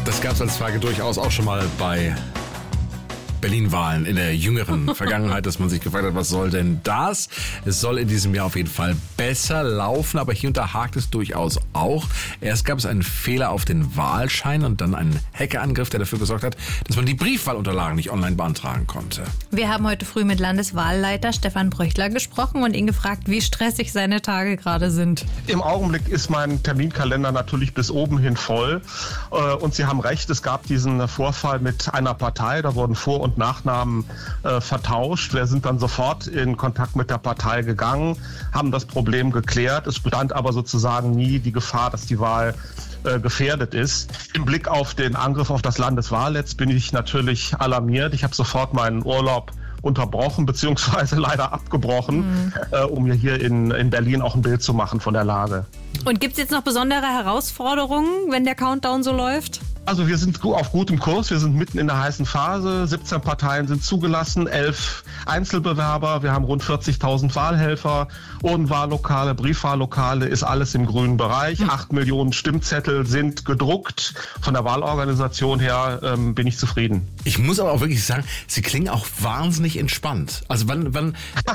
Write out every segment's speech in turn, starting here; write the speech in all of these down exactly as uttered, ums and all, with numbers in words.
Das gab es als Frage durchaus auch schon mal bei Berlin-Wahlen in der jüngeren Vergangenheit, dass man sich gefragt hat, was soll denn das? Es soll in diesem Jahr auf jeden Fall besser laufen, aber hier und da hakt es durchaus auch. Erst gab es einen Fehler auf den Wahlschein und dann einen Hackerangriff, der dafür gesorgt hat, dass man die Briefwahlunterlagen nicht online beantragen konnte. Wir haben heute früh mit Landeswahlleiter Stefan Bröchler gesprochen und ihn gefragt, wie stressig seine Tage gerade sind. Im Augenblick ist mein Terminkalender natürlich bis oben hin voll. Und Sie haben recht, es gab diesen Vorfall mit einer Partei, da wurden Vor- und Nachnamen äh, vertauscht. Wir sind dann sofort in Kontakt mit der Partei gegangen, haben das Problem geklärt. Es bestand aber sozusagen nie die Gefahr, dass die Wahl äh, gefährdet ist. Im Blick auf den Angriff auf das Landeswahlnetz bin ich natürlich alarmiert. Ich habe sofort meinen Urlaub unterbrochen beziehungsweise leider abgebrochen, mhm. äh, um mir hier in, in Berlin auch ein Bild zu machen von der Lage. Und gibt es jetzt noch besondere Herausforderungen, wenn der Countdown so läuft? Also wir sind auf gutem Kurs, wir sind mitten in der heißen Phase, siebzehn Parteien sind zugelassen, elf Einzelbewerber, wir haben rund vierzigtausend Wahlhelfer, Urnenwahllokale, Briefwahllokale, ist alles im grünen Bereich, acht Millionen Stimmzettel sind gedruckt. Von der Wahlorganisation her ähm, bin ich zufrieden. Ich muss aber auch wirklich sagen, Sie klingen auch wahnsinnig entspannt. Also wann, wann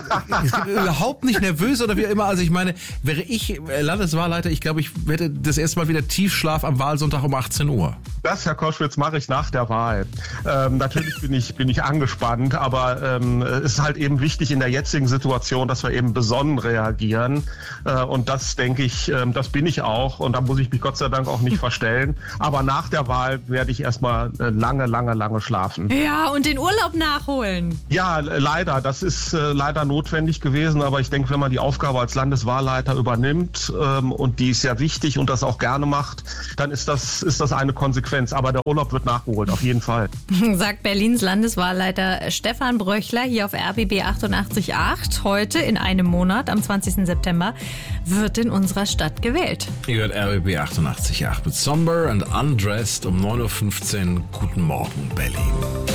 überhaupt nicht nervös oder wie immer. Also ich meine, wäre ich Landeswahlleiter, ich glaube, ich hätte das erste Mal wieder Tiefschlaf am Wahlsonntag um achtzehn Uhr. Das, Herr Koschwitz, mache ich nach der Wahl. Ähm, natürlich bin ich, bin ich angespannt, aber ähm, es ist halt eben wichtig in der jetzigen Situation, dass wir eben besonnen reagieren. Äh, und das, denke ich, äh, das bin ich auch. Und da muss ich mich Gott sei Dank auch nicht verstellen. Aber nach der Wahl werde ich erstmal äh, lange, lange, lange schlafen. Ja, und den Urlaub nachholen. Ja, leider. Das ist äh, leider notwendig gewesen. Aber ich denke, wenn man die Aufgabe als Landeswahlleiter übernimmt, ähm, und die ist ja wichtig und das auch gerne macht, dann ist das, ist das eine Konsequenz. Aber der Urlaub wird nachgeholt, auf jeden Fall. Sagt Berlins Landeswahlleiter Stefan Bröchler hier auf R B B achtundachtzig Komma acht. Heute in einem Monat, am zwanzigsten September, wird in unserer Stadt gewählt. Ihr hört R B B achtundachtzig Komma acht mit Somber and Undressed um neun Uhr fünfzehn. Guten Morgen, Berlin.